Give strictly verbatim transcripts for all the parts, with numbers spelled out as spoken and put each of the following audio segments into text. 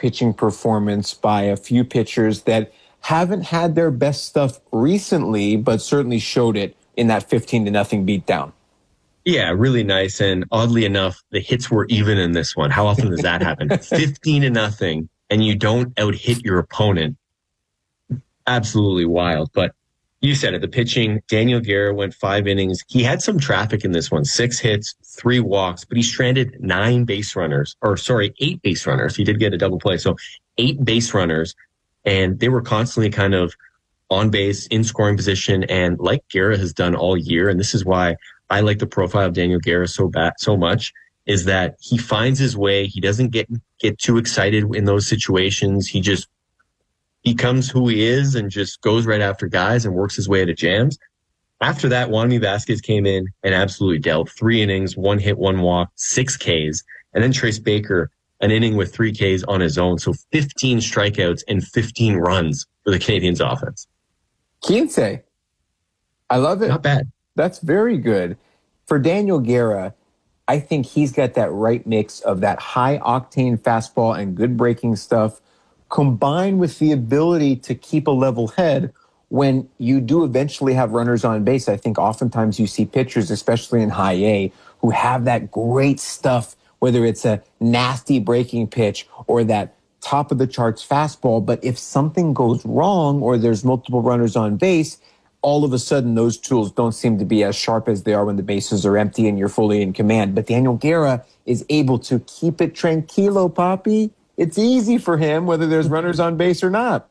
pitching performance by a few pitchers that haven't had their best stuff recently, but certainly showed it in that fifteen to nothing beatdown. Yeah, really nice. And oddly enough, the hits were even in this one. How often does that happen? fifteen to nothing, and you don't out-hit your opponent. Absolutely wild. But you said it, the pitching, Daniel Guerra went five innings. He had some traffic in this one, six hits, three walks, but he stranded nine base runners, or sorry, eight base runners. He did get a double play. So eight base runners, and they were constantly kind of on base, in scoring position. And like Guerra has done all year, and this is why I like the profile of Daniel Guerra so bad, so much, is that he finds his way. He doesn't get, get too excited in those situations. He just becomes who he is and just goes right after guys and works his way to jams. After that, Wandy Vasquez came in and absolutely dealt. Three innings, one hit, one walk, six Ks. And then Trace Baker, an inning with three Ks on his own. So fifteen strikeouts and fifteen runs for the Canadiens offense. Quince. I love it. Not bad. That's very good. For Daniel Guerra, I think he's got that right mix of that high-octane fastball and good breaking stuff, combined with the ability to keep a level head when you do eventually have runners on base. I think oftentimes you see pitchers, especially in high A, who have that great stuff, whether it's a nasty breaking pitch or that top of the charts fastball. But if something goes wrong or there's multiple runners on base, all of a sudden those tools don't seem to be as sharp as they are when the bases are empty and you're fully in command. But Daniel Guerra is able to keep it tranquilo, Poppy. It's easy for him, whether there's runners on base or not.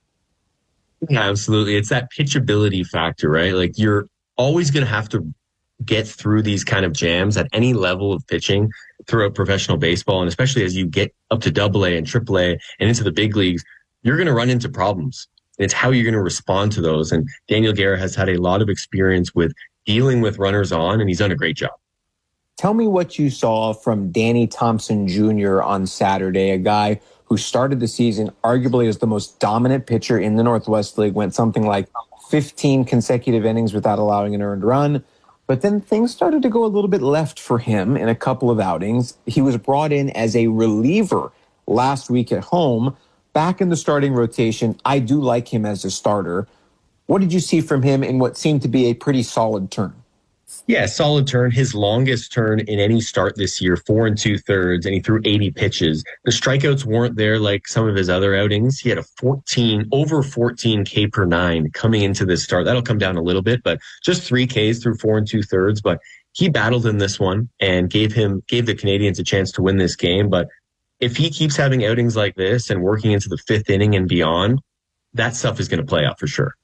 Yeah, absolutely. It's that pitchability factor, right? Like, you're always going to have to get through these kind of jams at any level of pitching throughout professional baseball. And especially as you get up to double A and triple A and into the big leagues, you're going to run into problems. And it's how you're going to respond to those. And Daniel Guerra has had a lot of experience with dealing with runners on, and he's done a great job. Tell me what you saw from Danny Thompson Junior on Saturday, a guy who started the season arguably as the most dominant pitcher in the Northwest League, went something like fifteen consecutive innings without allowing an earned run. But then things started to go a little bit left for him in a couple of outings. He was brought in as a reliever last week at home. Back in the starting rotation, I do like him as a starter. What did you see from him in what seemed to be a pretty solid turn? Yeah, solid turn. His longest turn in any start this year, four and two thirds, and he threw eighty pitches. The strikeouts weren't there like some of his other outings. He had a fourteen, over fourteen K per nine coming into this start. That'll come down a little bit, but just three Ks through four and two thirds. But he battled in this one and gave him, gave the Canadiens a chance to win this game. But if he keeps having outings like this and working into the fifth inning and beyond, that stuff is going to play out for sure.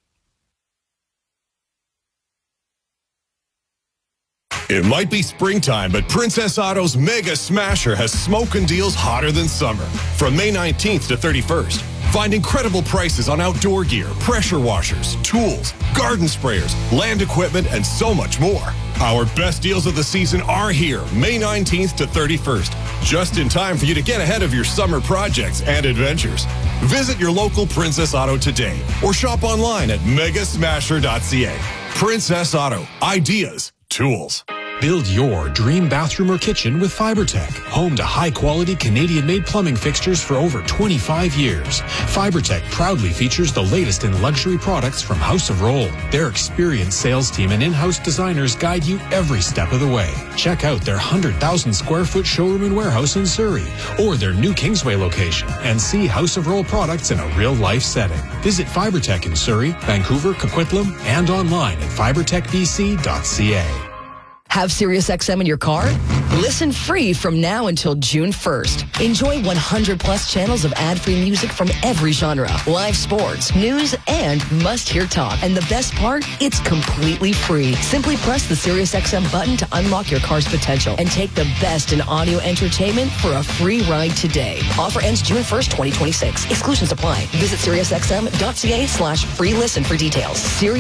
It might be springtime, but Princess Auto's Mega Smasher has smoking deals hotter than summer. From May nineteenth to thirty-first, find incredible prices on outdoor gear, pressure washers, tools, garden sprayers, land equipment, and so much more. Our best deals of the season are here, May nineteenth to thirty-first, just in time for you to get ahead of your summer projects and adventures. Visit your local Princess Auto today or shop online at mega smasher dot c a. Princess Auto. Ideas. Tools. Build your dream bathroom or kitchen with FiberTech, home to high-quality Canadian-made plumbing fixtures for over twenty-five years. FiberTech proudly features the latest in luxury products from House of Rohl. Their experienced sales team and in-house designers guide you every step of the way. Check out their one hundred thousand square foot showroom and warehouse in Surrey, or their new Kingsway location, and see House of Rohl products in a real-life setting. Visit FiberTech in Surrey, Vancouver, Coquitlam, and online at fiber tech b c dot c a. Have SiriusXM in your car? Listen free from now until June first. Enjoy one hundred plus channels of ad-free music from every genre, live sports, news, and must-hear talk. And the best part? It's completely free. Simply press the SiriusXM button to unlock your car's potential and take the best in audio entertainment for a free ride today. Offer ends June first, twenty twenty-six. Exclusions apply. Visit SiriusXM.ca slash free listen for details.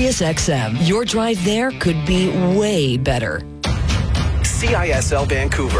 SiriusXM. Your drive there could be way better. C I S L Vancouver.